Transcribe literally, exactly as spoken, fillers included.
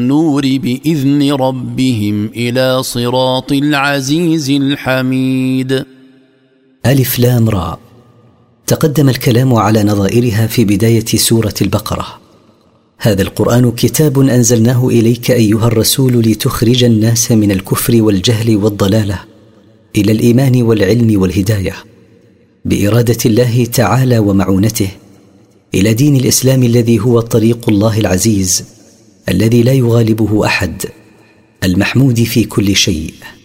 النور بإذن ربهم إلى صراط العزيز الحميد. ألف لام را. تقدم الكلام على نظائرها في بداية سورة البقرة. هذا القرآن كتاب أنزلناه إليك أيها الرسول لتخرج الناس من الكفر والجهل والضلالة إلى الإيمان والعلم والهداية بإرادة الله تعالى ومعونته إلى دين الإسلام الذي هو طريق الله العزيز الذي لا يغالبه أحد، المحمود في كل شيء.